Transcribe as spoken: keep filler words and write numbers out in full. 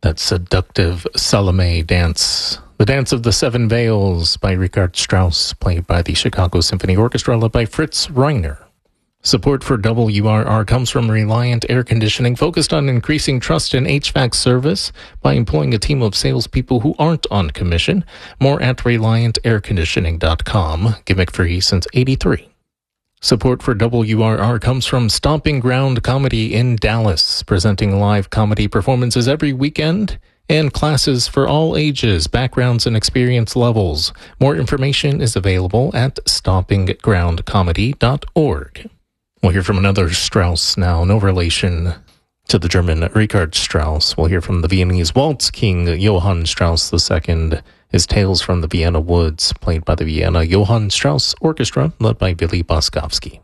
That seductive Salome dance. The Dance of the Seven Veils by Richard Strauss, played by the Chicago Symphony Orchestra, led by Fritz Reiner. Support for W R R comes from Reliant Air Conditioning, focused on increasing trust in H V A C service by employing a team of salespeople who aren't on commission. More at reliant air conditioning dot com. Gimmick free since eighty-three. Support for W R R comes from Stomping Ground Comedy in Dallas, presenting live comedy performances every weekend and classes for all ages, backgrounds, and experience levels. More information is available at stomping ground comedy dot org. We'll hear from another Strauss now, no relation to the German Richard Strauss. We'll hear from the Viennese waltz king Johann Strauss the Second. His Tales from the Vienna Woods, played by the Vienna Johann Strauss Orchestra, led by Billy Boskovsky.